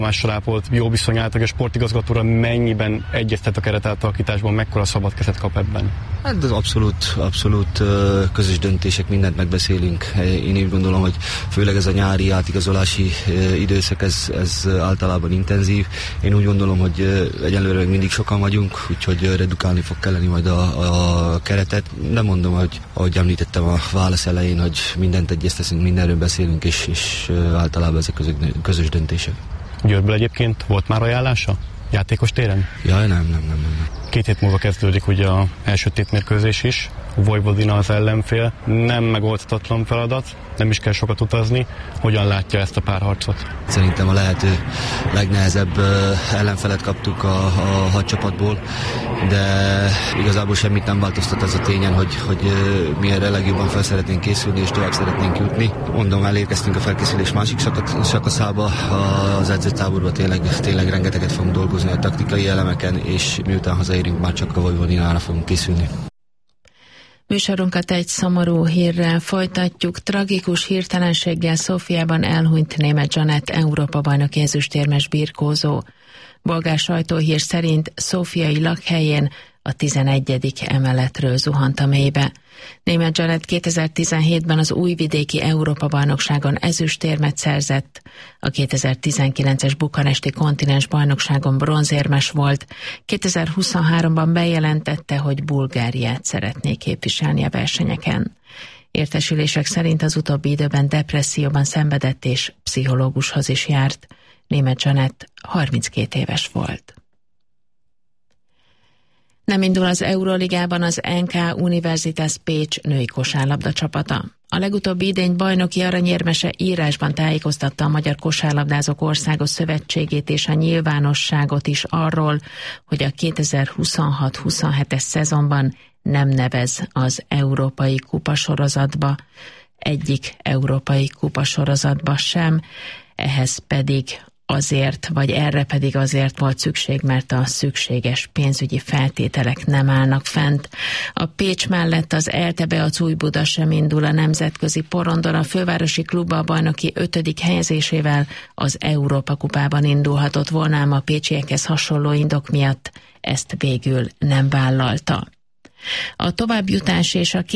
Mással ápolt jó viszony álltak, és sportigazgatóra mennyiben egyeztet a keretátalakításban, mekkora szabad kezet kap ebben? Hát ez abszolút közös döntések, mindent megbeszélünk. Én úgy gondolom, hogy főleg ez a nyári átigazolási időszak, ez általában intenzív. Én úgy gondolom, hogy egyelőre még mindig sokan vagyunk, úgyhogy redukálni fog kelleni majd a keretet. De mondom, hogy ahogy említettem a válasz elején, hogy mindent egyezteszünk, mindenről beszélünk, és általában ezek közös döntések. Győrből egyébként volt már ajánlása? Játékos téren? Jaj, nem. 2 hét múlva kezdődik ugye az első tétmérkőzés is. Vojvodina az ellenfél. Nem megoldhatatlan feladat, nem is kell sokat utazni. Hogyan látja ezt a párharcot? Szerintem a lehető legnehezebb ellenfelet kaptuk a hadcsapatból, de igazából semmit nem változtat az a tényen, hogy mi erre legjobban fel szeretnénk készülni és tovább szeretnénk jutni. Mondom, elérkeztünk a felkészülés másik szakaszába, az edzőtáborban tényleg rengeteget fogunk dolgozni a taktikai elemeken, és miután hazaérünk, már csak a Vojvodinára fogunk készülni. Műsorunkat egy szomorú hírrel folytatjuk. Tragikus hirtelenséggel Szófiában elhunyt Németh Zsanett Európa-bajnoki ezüstérmes birkózó. Bolgár sajtóhír szerint szófiai lakhelyén a 11. emeletről zuhant a mélybe. Németh Zsanett 2017-ben az újvidéki Európa-bajnokságon ezüstérmet szerzett, a 2019-es bukaresti kontinensbajnokságon bronzérmes volt, 2023-ban bejelentette, hogy Bulgáriát szeretné képviselni a versenyeken. Értesülések szerint az utóbbi időben depresszióban szenvedett és pszichológushoz is járt. Németh Zsanett 32 éves volt. Nem indul az Euroligában az NK Universitas Pécs női kosárlabda csapata. A legutóbbi idény bajnoki aranyérmese írásban tájékoztatta a Magyar Kosárlabdázók Országos Szövetségét és a nyilvánosságot is arról, hogy a 2026-27-es szezonban nem nevez az Európai Kupasorozatba, egyik Európai Kupasorozatba sem, ehhez pedig erre pedig azért volt szükség, mert a szükséges pénzügyi feltételek nem állnak fent. A Pécs mellett az ELTE-be a Újbuda sem indul a nemzetközi porondon, a fővárosi klub a bajnoki 5. helyezésével az Európa kupában indulhatott volna, ám a pécsiekhez hasonló indok miatt ezt végül nem vállalta. A továbbjutás és a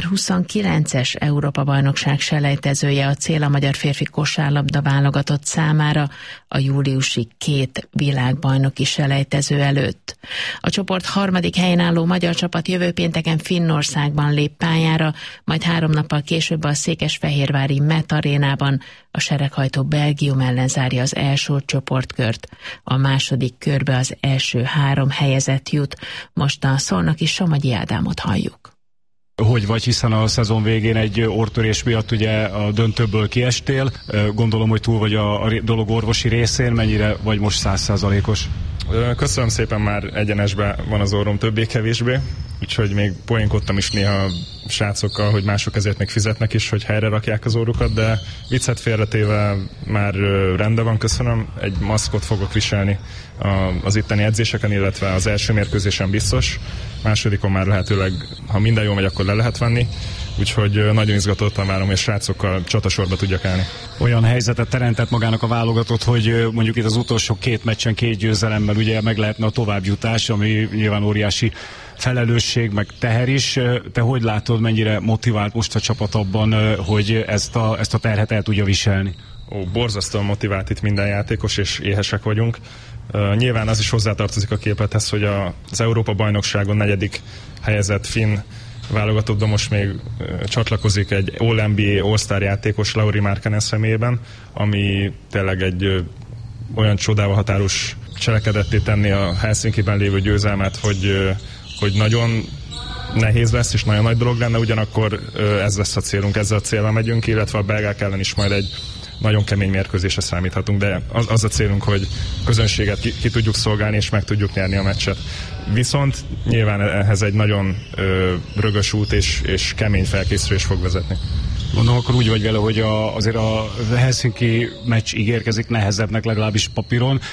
2029-es Európa-bajnokság selejtezője a cél a magyar férfi kosárlabda válogatott számára a júliusi 2 világbajnoki selejtező előtt. A csoport 3. helyen álló magyar csapat jövő pénteken Finnországban lép pályára, majd 3 nappal később a székesfehérvári Met Arénában a sereghajtó Belgium ellen zárja az első csoportkört. A második körbe az első 3 helyezett jut. Most a szolnoki Somogyi Ádámot halljuk. Hogy vagy, hiszen a szezon végén egy orrtörés miatt ugye a döntőből kiestél. Gondolom, hogy túl vagy a dolog orvosi részén, mennyire vagy most 100%-os? Köszönöm szépen, már egyenesben van az orrom többé-kevésbé, úgyhogy még poénkodtam is néha srácokkal, hogy mások ezért még fizetnek is, hogy helyre rakják az orrukat, de viccet félretéve már rendben van, köszönöm. Egy maszkot fogok viselni az itteni edzéseken, illetve az első mérkőzésen biztos. Másodikon már lehetőleg, ha minden jól megy, akkor le lehet venni. Úgyhogy nagyon izgatottan várom, és srácokkal csatasorba tudjak állni. Olyan helyzetet teremtett magának a válogatott, hogy mondjuk itt az utolsó 2 meccsen 2 győzelemmel ugye meg lehetne a továbbjutás, ami nyilván óriási felelősség, meg teher is. Te hogy látod, mennyire motivált most a csapat abban, hogy ezt a terhet el tudja viselni? Borzasztóan motivált itt minden játékos, és éhesek vagyunk. Nyilván az is hozzátartozik a képlethez, hogy az Európa-bajnokságon 4. helyezett finn válogatottban most még csatlakozik egy All-NBA All-Star játékos Lauri Markkanen személyében, ami tényleg egy olyan csodával határos cselekedetté tenni a Helsinkiben lévő győzelmet, hogy nagyon nehéz lesz, és nagyon nagy dolog lenne, ugyanakkor ez lesz a célunk, ezzel a célra megyünk, illetve a belgák ellen is majd egy nagyon kemény mérkőzésre számíthatunk, de az a célunk, hogy közönséget ki tudjuk szolgálni, és meg tudjuk nyerni a meccset. Viszont nyilván ehhez egy nagyon rögös út és kemény felkészülés fog vezetni. Mondom, akkor úgy vagy vele, hogy azért a Helsinki meccs ígérkezik nehezebbnek, legalábbis papíron.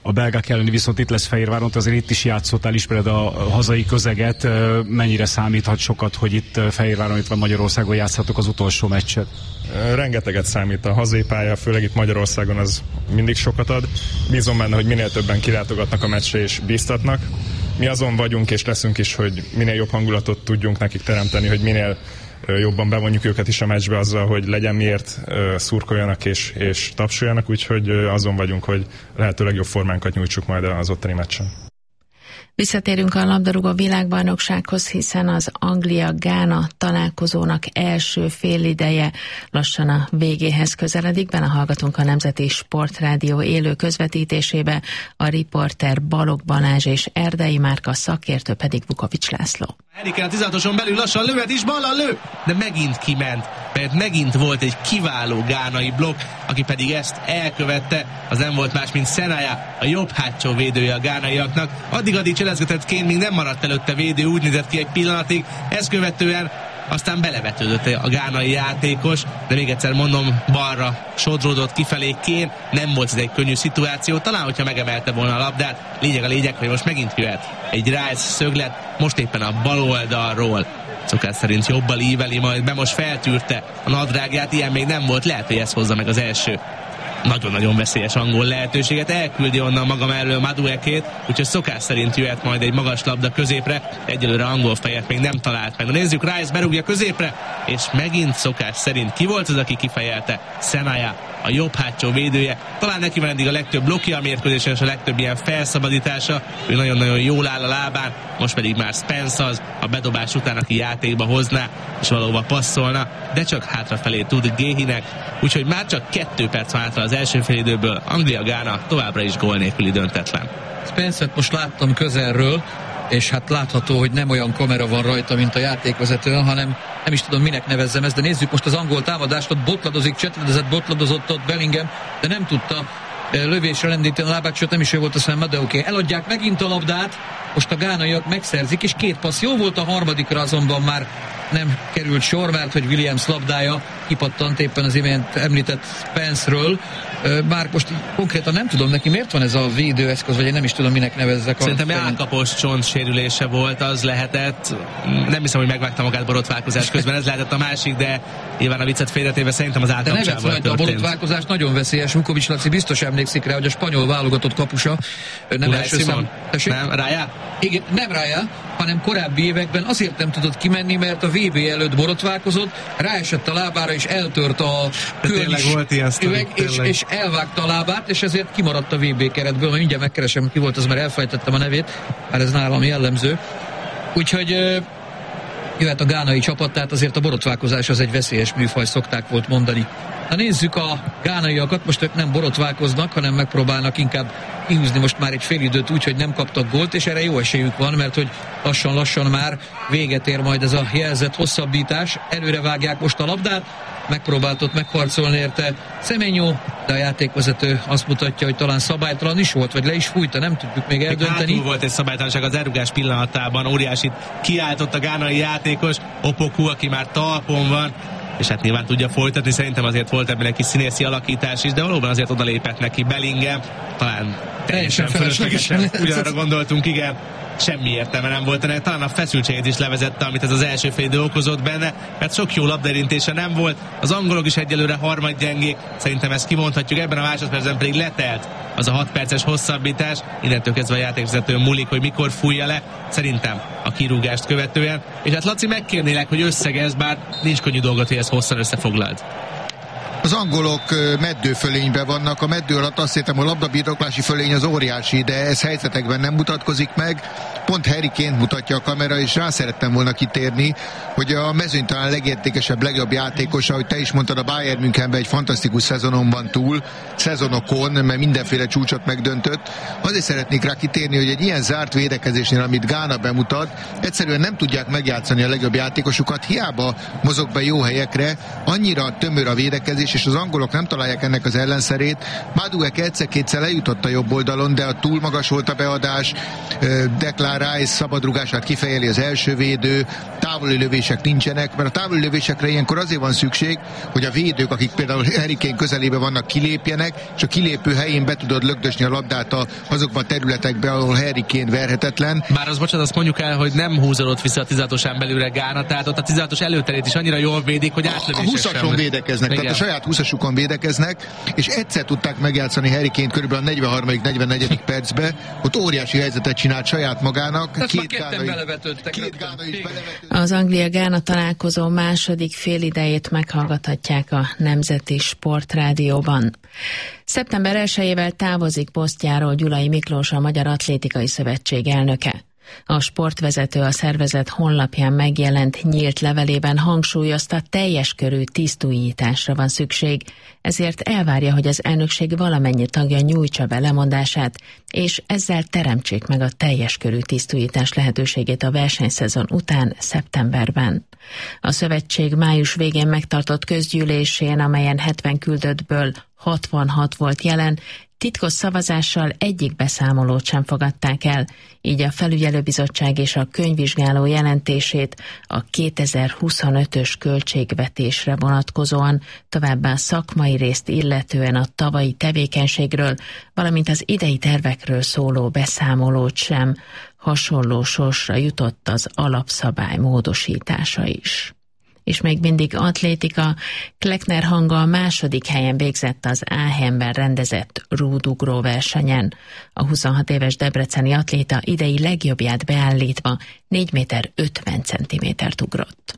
a belgák elleni, viszont itt lesz Fehérváron, azért itt is játszottál, ismered a hazai közeget, mennyire számíthat sokat, hogy itt Fehérváron, itt van Magyarországon játszhatok az utolsó meccset? Rengeteget számít a hazai pálya, főleg itt Magyarországon az mindig sokat ad. Bízom benne, hogy minél többen kilátogatnak a meccsre és bíztatnak. Mi azon vagyunk és leszünk is, hogy minél jobb hangulatot tudjunk nekik teremteni, hogy minél jobban bevonjuk őket is a meccsbe azzal, hogy legyen miért szurkoljanak és tapsoljanak, úgyhogy azon vagyunk, hogy lehetőleg jobb formánkat nyújtsuk majd az ottani meccsen. Visszatérünk a labdarúgó világbajnoksághoz, hiszen az Anglia-Gána találkozónak első félideje lassan a végéhez közeledik. Benne hallgatunk a Nemzeti Sportrádió élő közvetítésébe, a riporter Balogh Balázs és Erdei Márka, szakértő pedig Vukovics László. Henriken a 16-oson belül lassan lőhet is, ballal lő, de megint kiment, mert megint volt egy kiváló gánai blokk, aki pedig ezt elkövette, az nem volt más, mint Senaya, a jobb hátsó védője a gánaiaknak. Addig cselezgetett Kane, még nem maradt előtte védő, úgy nézett ki egy pillanatig, ezt követően aztán belevetődött a gánai játékos, de még egyszer mondom, balra sodródott kifelé Kane, nem volt ez egy könnyű szituáció, talán hogyha megemelte volna a labdát, a lényeg, hogy most megint jöhet egy Rice szöglet, most éppen a bal oldalról, szokás szerint jobbal íveli majd be, most feltűrte a nadrágját, ilyen még nem volt, lehet, hogy ez hozza meg az első nagyon-nagyon veszélyes angol lehetőséget, elküldi onnan maga mellől Maduekét, úgyhogy szokás szerint jöhet majd egy magas labda középre, egyelőre angol fejet még nem talált meg. Na nézzük, Rice berúgja középre, és megint szokás szerint ki volt az, aki kifejelte? Senaya, a jobb hátsó védője, talán neki van eddig a legtöbb blokja a mérkőzésen, és a legtöbb ilyen felszabadítása, ő nagyon-nagyon jól áll a lábán, most pedig már Spence az, a bedobás után, aki játékba hozná, és valóban passzolna, de csak hátrafelé tud Géhinek, úgyhogy már csak 2 perc van hátra az első félidőből, Anglia-Gána továbbra is gól nélküli döntetlen. Spencer-t most láttam közelről, és hát látható, hogy nem olyan kamera van rajta, mint a játékvezetőn, hanem nem is tudom, minek nevezzem ezt, de nézzük most az angol támadást, ott botladozik, csetredezett, botladozott ott Bellingham, de nem tudta lövésre lendíteni a lábát, sőt nem is ő volt, aztán Madueke. Eladják megint a labdát, most a gánaiak megszerzik, és 2 passz jó volt, a harmadikra azonban már nem került sor, mert hogy Williams labdája kipattant éppen az imént említett Spence-ről. Már most konkrétan nem tudom neki miért van ez a védőeszköz, vagy én nem is tudom, minek nevezzek. Szerintem állkapos csontsérülése volt, az lehetett. Nem hiszem, hogy megvágta magát borotválkozás közben, ez lehetett a másik, de nyilván a viccet félretéve szerintem az általapcsával történt. A borotválkozás nagyon veszélyes. Vukovics Laci biztos emlékszik rá, hogy a spanyol válogatott kapusa nem első szám. Nem, Raya? Igen, nem Raya, hanem korábbi években azért nem tudott kimenni, mert a VB előtt borotválkozott, ráesett a lábára és eltört a üveg, és elvágta a lábát, és ezért kimaradt a VB keretből. Majd mindjárt megkeresem, ki volt az, mert elfejtettem a nevét, mert ez nálam jellemző. Úgyhogy jöhet a gánai csapat, tehát azért a borotválkozás az egy veszélyes műfaj, szokták volt mondani. Na nézzük a gánaiakat, most ők nem borotválkoznak, hanem megpróbálnak inkább kihúzni most már egy félidőt úgy, hogy nem kaptak gólt, és erre jó esélyük van, mert hogy lassan-lassan már véget ér majd ez a jelzett hosszabbítás. Előre vágják most a labdát, megpróbáltott megharcolni érte Semenyo, de a játékvezető azt mutatja, hogy talán szabálytalan is volt, vagy le is fújta, nem tudjuk még eldönteni. Hátul volt egy szabálytalanság az elrugás pillanatában, óriásit kiáltott a gánai játékos, Opoku, aki már talpon van, és hát nyilván tudja folytatni, szerintem azért volt ebben egy kis színészi alakítás is, de valóban azért oda lépett neki Bellingham, talán teljesen fölöslegesen, ugyanarra gondoltunk, igen, semmi értelme nem volt ennek, talán a feszültséget is levezette, amit ez az első félidő okozott benne, mert sok jó labdaérintése nem volt, az angolok is egyelőre harmadgyengék, szerintem ezt kimondhatjuk, ebben a másodpercben pedig letelt az a 6 perces hosszabbítás, innentől kezdve a játékvezetőn múlik, hogy mikor fújja le, szerintem a kirúgást követően, és hát Laci, megkérnélek, hogy összegezd, bár nincs könnyű dolgot, hogy ezt hosszan összefoglald. Az angolok meddőfölényben vannak, a meddő alatt azt hittem, a labdabirtoklási fölény az óriási, de ez helyzetekben nem mutatkozik meg. Pont Harry Kane mutatja a kamera, és rá szerettem volna kitérni, hogy a mezőny talán legértékesebb, legjobb játékos, ahogy te is mondtad, a Bayern Münchenben egy fantasztikus szezonon van túl, szezonokon, mert mindenféle csúcsot megdöntött. Azért szeretnék rá kitérni, hogy egy ilyen zárt védekezésnél, amit Gána bemutat, egyszerűen nem tudják megjátszani a legjobb játékosukat, hiába mozog be jó helyekre, annyira tömör a védekezés, és az angolok nem találják ennek az ellenszerét. Madueke egyszer-kétszer lejutott a jobb oldalon, de a túl magas volt a beadás, Declan Rice szabadrugását kifejeli az első védő, távoli lövések nincsenek, mert a távoli lövésekre ilyenkor azért van szükség, hogy a védők, akik például Harry Kane közelében vannak, kilépjenek, és a kilépő helyén be tudod lögdösni a labdát azokban a területekbe, ahol Harry Kane verhetetlen. Bár az, bocsánat, azt mondjuk el, hogy nem húzódott vissza a 16-osán belülre Gána, tehát ott a 16-os előterét is annyira jól védik, hogy átlövések a 20-ason védekeznek, igen. Tehát a saját 20-asukon védekeznek, és egyszer tudták megjátszani Harry Kane körülbelül a 43.-44. percbe, ott óriási helyzetet csinált saját magának. Két gánai is belevetődtek. Az Anglia-Gána találkozó második félidejét meghallgathatják a Nemzeti Sportrádióban. Szeptember 1-ével távozik posztjáról Gyulai Miklós, a Magyar Atlétikai Szövetség elnöke. A sportvezető a szervezet honlapján megjelent nyílt levelében hangsúlyozta, teljes körű tisztújításra van szükség, ezért elvárja, hogy az elnökség valamennyi tagja nyújtsa be lemondását, és ezzel teremtsék meg a teljes körű tisztújítás lehetőségét a versenyszezon után, szeptemberben. A szövetség május végén megtartott közgyűlésén, amelyen 70 küldöttből 66 volt jelen, titkos szavazással egyik beszámolót sem fogadták el, így a felügyelőbizottság és a könyvvizsgáló jelentését a 2025-ös költségvetésre vonatkozóan, továbbá szakmai részt illetően a tavalyi tevékenységről, valamint az idei tervekről szóló beszámolót sem. Hasonló sorsra jutott az alapszabály módosítása is. És még mindig atlétika, Kleckner Hanga a második helyen végzett az Aachenben rendezett rúdugró versenyen. A 26 éves debreceni atléta idei legjobbját beállítva 4,50 méter ugrott.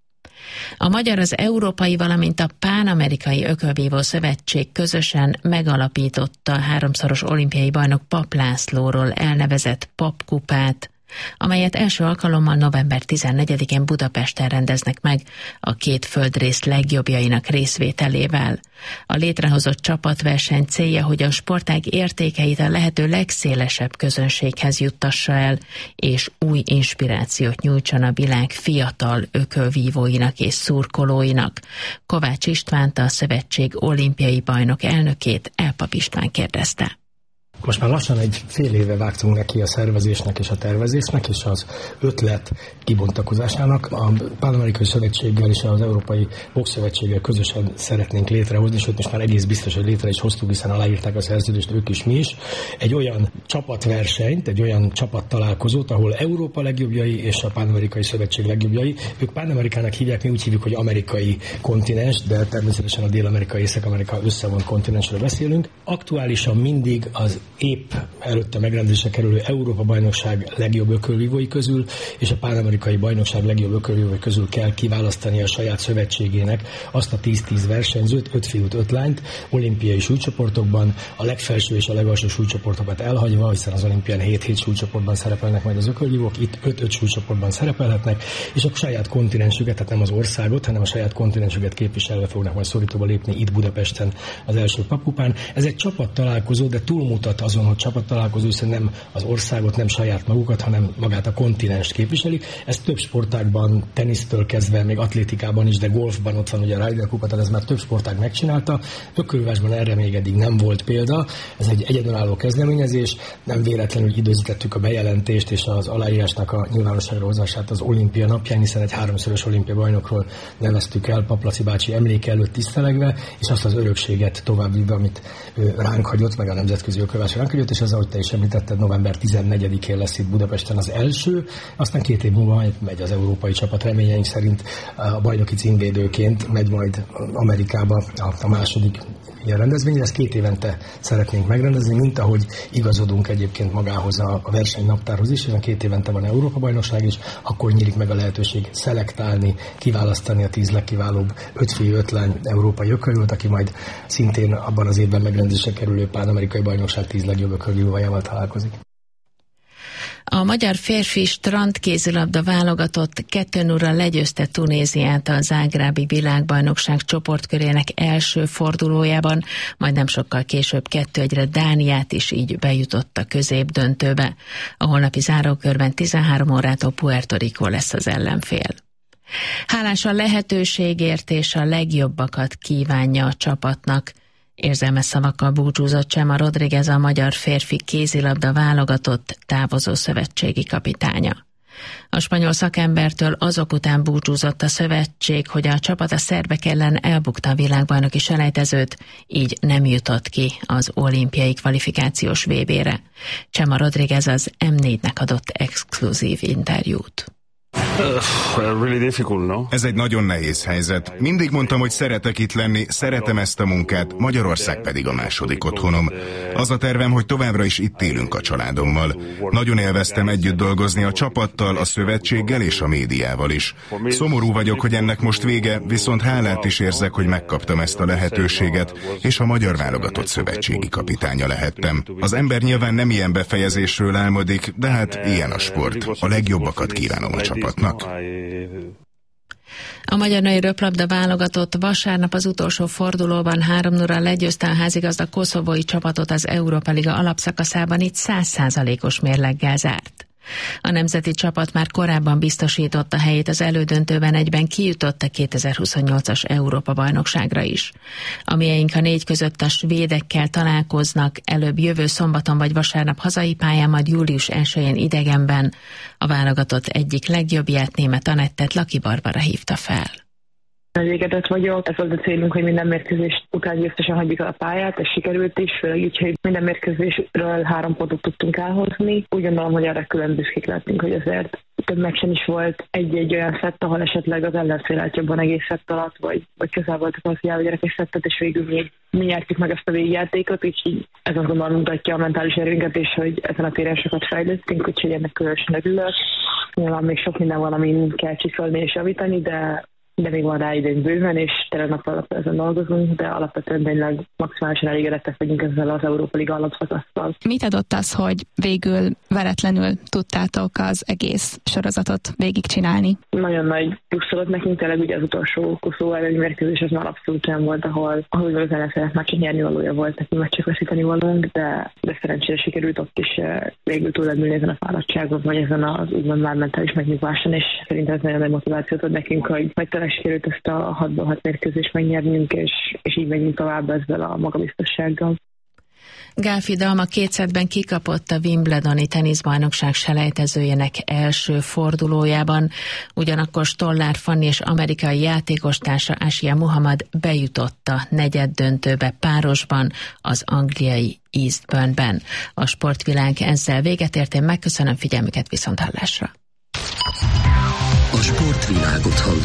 A magyar, az Európai, valamint a Pán-amerikai Ökölvívó Szövetség közösen megalapította a 3-szoros olimpiai bajnok Papp Lászlóról elnevezett Papp-kupát, amelyet első alkalommal november 14-én Budapesten rendeznek meg a két földrész legjobbjainak részvételével. A létrehozott csapatverseny célja, hogy a sportág értékeit a lehető legszélesebb közönséghez juttassa el, és új inspirációt nyújtson a világ fiatal ökölvívóinak és szurkolóinak. Kovács Istvánt, a szövetség olimpiai bajnok elnökét Elpap István kérdezte. Most már lassan egy fél éve vágtunk neki a szervezésnek és a tervezésnek és az ötlet kibontakozásának. A Pán-amerikai Szövetséggel és az Európai Bokszövetséggel közösen szeretnénk létrehozni, sőt most már egész biztos, hogy létre is hoztuk, hiszen aláírták a szerződést ők is, mi is. Egy olyan csapatversenyt, egy olyan csapattalálkozót, ahol Európa legjobbjai és a Pán-amerikai Szövetség legjobbjai. Ők Pán-amerikának hívják, mi úgy hívjuk, hogy amerikai kontinens, de természetesen a Dél-Amerika, Észak-Amerika összevont kontinensről beszélünk. Aktuálisan mindig az épp előtte megrendezésre kerülő Európa-bajnokság legjobb ökölvívói közül és a Pán-amerikai bajnokság legjobb ökölvívói közül kell kiválasztani a saját szövetségének azt a 10-10 versenyzőt, 5 fiút, 5 lányt, olimpiai súlycsoportokban, a legfelső és a legalsó súlycsoportokat elhagyva, hiszen az olimpián 7-7 súlycsoportban szerepelnek majd az ökölvívók, itt 5-5 súlycsoportban szerepelhetnek, és a saját kontinensüket, tehát nem az országot, hanem a saját kontinensüket képviselve fognak majd szorítóba lépni itt Budapesten az első Papp-kupán. Ez egy csapattalálkozó, de túlmutat azon, hogy csapattalálkozó, hiszen nem az országot, nem saját magukat, hanem magát a kontinenst képviselik. Ez több sportágban, tenisztől kezdve, még atlétikában is, de golfban ott van ugye a Ryder Kupa, tehát ez már több sportág megcsinálta. Ökölvívásban erre még eddig nem volt példa. Ez egy egyedülálló kezdeményezés, nem véletlenül időzítettük a bejelentést és az aláírásnak a nyilvánosságra hozását az olimpia napján, hiszen egy 3-szoros olimpia bajnokról neveztük el Papp Laci bácsi emléke előtt tisztelegve, és azt az örökséget továbbvive, amit ránk hagyott, meg a nemzetközi ökölvívás ránk hagyott, és az, ahogy te is említetted, november 14-én lesz itt Budapesten az első, aztán 2 év múlva megy az európai csapat, reményeink szerint a bajnoki címvédőként megy majd Amerikába a második ilyen rendezvény, ezt 2 évente szeretnénk megrendezni, mint ahogy igazodunk egyébként magához a versenynaptárhoz is, hiszen 2 évente van Európa-bajnokság is, akkor nyílik meg a lehetőség szelektálni, kiválasztani a 10 legkiválóbb 5 fiú, 5 lány európai ökölvívót, aki majd szintén abban az évben megrendezésre kerülő Pán-amerikai bajnokság 10 legjobb ökölvívójával találkozik. A magyar férfi strandkézilabda válogatott 2-0-ra legyőzte Tunéziát a zágrábi világbajnokság csoportkörének első fordulójában, majd nem sokkal később 2-1-re Dániát is így bejutott a középdöntőbe. A holnapi zárókörben 13 órától Puerto Rico lesz az ellenfél. Hálás a lehetőségért és a legjobbakat kívánja a csapatnak, Érzelmes szavakkal búcsúzott Chema Rodriguez, a magyar férfi kézilabda válogatott távozó szövetségi kapitánya. A spanyol szakembertől azok után búcsúzott a szövetség, hogy a csapat a szerbek ellen elbukta a világbajnoki selejtezőt, így nem jutott ki az olimpiai kvalifikációs VB-re. Chema Rodriguez az M4-nek adott exkluzív interjút. Ez egy nagyon nehéz helyzet. Mindig mondtam, hogy szeretek itt lenni, szeretem ezt a munkát, Magyarország pedig a második otthonom. Az a tervem, hogy továbbra is itt élünk a családommal. Nagyon élveztem együtt dolgozni a csapattal, a szövetséggel és a médiával is. Szomorú vagyok, hogy ennek most vége, viszont hálát is érzek, hogy megkaptam ezt a lehetőséget, és a magyar válogatott szövetségi kapitánya lehettem. Az ember nyilván nem ilyen befejezésről álmodik, de hát ilyen a sport. A legjobbakat kívánom a csapatnak. A magyar női röplabda válogatott vasárnap az utolsó fordulóban 3-0-ra legyőzte a házigazda koszovói csapatot az Európa Liga alapszakaszában, itt 100%-os mérleggel zárt. A nemzeti csapat már korábban biztosította helyét az elődöntőben, egyben kijutott a 2028-as Európa-bajnokságra is. A mieink a 4 között a svédekkel találkoznak, előbb jövő szombaton vagy vasárnap hazai pályán, majd július 1-én idegenben. A válogatott egyik legjobbját, Németh Anettet Laki Barbara hívta fel. Elégedett vagyok, ez volt a célunk, hogy minden mérkőzés után győztesen hagyjuk el a pályát, ez sikerült is, főleg így, hogy minden mérkőzésről 3 pontot tudtunk elhozni. Úgy gondolom, hogy erre külön büszkék lettünk, hogy azért több meccsen is volt egy-egy olyan szett, ahol esetleg az ellenfél állt jobban egész szett alatt, vagy közel voltak az gyerekes szettet, és végül mi nyertük meg ezt a végjátékot, úgyhogy ez azt gondolom mutatja a mentális erőnket, és hogy ezen a téren sokat fejlődtünk, úgyhogy ennek különösen örülök. Nyilván még sok minden van, amin kell csiszolni és javítani, de még van rá időnk bőven, és tényleg nap ezen dolgozunk, de alapvetően tényleg maximálisan elégedettek vagyunk ezzel az Európa Liga alapszakasszal. Mit adott az, hogy végül veretlenül tudtátok az egész sorozatot végigcsinálni? Nagyon nagy plusz adott nekünk, tényleg ugye az utolsó Koszovó elleni mérkőzés az már abszolút nem volt, ahol az ellenfélnek már csak nyerni valója volt, nekünk már csak veszíteni valónk, de szerencsére sikerült ott is végül túlendülni ezen a fáradtságon, vagy ezen az úgymond már mentális megnyugváson, és szerintem ez nagyon nagy motivációt ad nekünk, hogy sikerült ezt a 6-6 mérkőzést megnyernünk, és így megyünk tovább ezzel a magabiztossággal. Gálfi Dalma 2 szettben kikapott a Wimbledoni teniszbajnokság selejtezőjének első fordulójában, ugyanakkor Stollár Fanni és amerikai játékostársa Asia Muhammad bejutott a negyeddöntőbe párosban az angliai Eastbourne-ben. A sportvilág ezzel véget ért, én megköszönöm figyelmüket, viszonthallásra. A sportvilágot hallották.